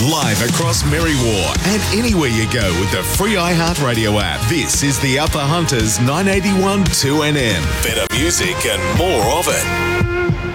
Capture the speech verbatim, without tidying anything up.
Live across Merriwa and anywhere you go with the free iHeartRadio app. This is the Upper Hunters nine eighty-one two N M. Better music and more of it.